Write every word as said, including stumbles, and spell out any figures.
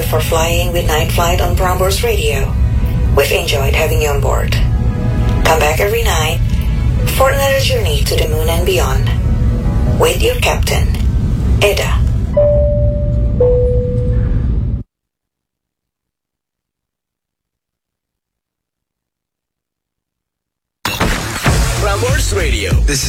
for flying with Night Flight on Prambors Radio. We've enjoyed having you on board. Come back every night for another journey to the moon and beyond. With your captain, Eda. Prambors Radio. This